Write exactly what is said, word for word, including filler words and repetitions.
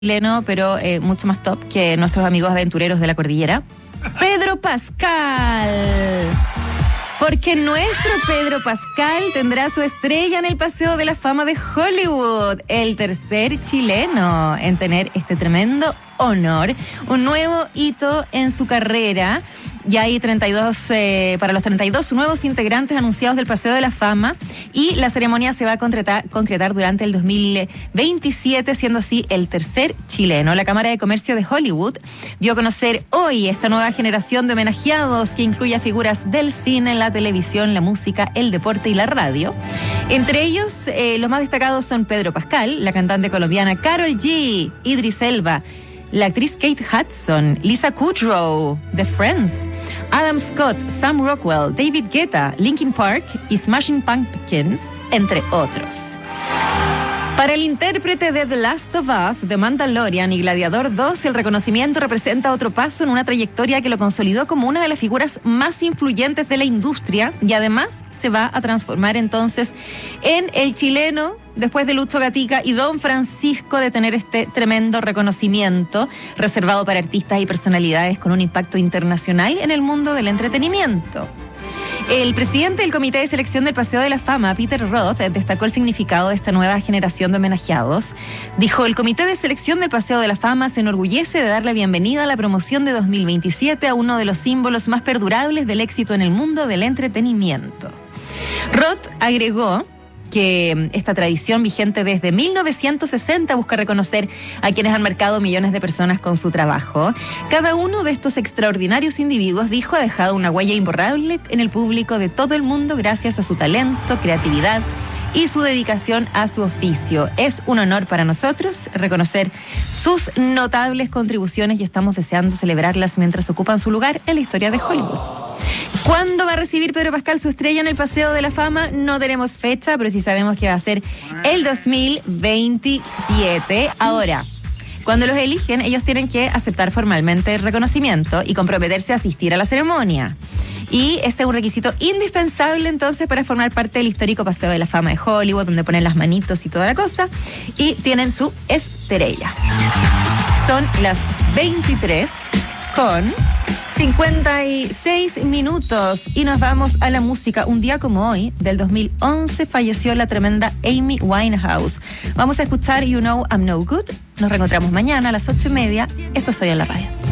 chileno, pero eh, mucho más top que nuestros amigos aventureros de la cordillera, Pedro Pascal. Porque nuestro Pedro Pascal tendrá su estrella en el Paseo de la Fama de Hollywood, el tercer chileno en tener este tremendo honor, un nuevo hito en su carrera. Ya hay treinta y dos, eh, para los treinta y dos nuevos integrantes anunciados del Paseo de la Fama, y la ceremonia se va a concretar, concretar durante el dos mil veintisiete, siendo así el tercer chileno. La Cámara de Comercio de Hollywood dio a conocer hoy esta nueva generación de homenajeados que incluye a figuras del cine, la televisión, la música, el deporte y la radio. Entre ellos, eh, los más destacados son Pedro Pascal, la cantante colombiana Karol G, Idris Elba, la actriz Kate Hudson, Lisa Kudrow, The Friends, Adam Scott, Sam Rockwell, David Guetta, Linkin Park y Smashing Pumpkins, entre otros. Para el intérprete de The Last of Us, The Mandalorian y Gladiador dos, el reconocimiento representa otro paso en una trayectoria que lo consolidó como una de las figuras más influyentes de la industria, y además se va a transformar entonces en el chileno, después de Lucho Gatica y Don Francisco, de tener este tremendo reconocimiento reservado para artistas y personalidades con un impacto internacional en el mundo del entretenimiento. El presidente del Comité de Selección del Paseo de la Fama, Peter Roth, destacó el significado de esta nueva generación de homenajeados. Dijo: el Comité de Selección del Paseo de la Fama se enorgullece de dar la bienvenida a la promoción de dos mil veintisiete a uno de los símbolos más perdurables del éxito en el mundo del entretenimiento. Roth agregó que esta tradición, vigente desde mil novecientos sesenta, busca reconocer a quienes han marcado millones de personas con su trabajo. Cada uno de estos extraordinarios individuos, dijo, ha dejado una huella imborrable en el público de todo el mundo gracias a su talento, creatividad y su dedicación a su oficio. Es un honor para nosotros reconocer sus notables contribuciones y estamos deseando celebrarlas mientras ocupan su lugar en la historia de Hollywood. ¿Cuándo va a recibir Pedro Pascal su estrella en el Paseo de la Fama? No tenemos fecha, pero sí sabemos que va a ser el dos mil veintisiete. Ahora, cuando los eligen, ellos tienen que aceptar formalmente el reconocimiento y comprometerse a asistir a la ceremonia. Y este es un requisito indispensable entonces para formar parte del histórico Paseo de la Fama de Hollywood, donde ponen las manitos y toda la cosa, y tienen su estrella. Son las veintitrés con cincuenta y seis minutos y nos vamos a la música. Un día como hoy, del dos mil once, falleció la tremenda Amy Winehouse. Vamos a escuchar You Know I'm No Good. Nos reencontramos mañana a las ocho y media. Esto es Hoy en la Radio.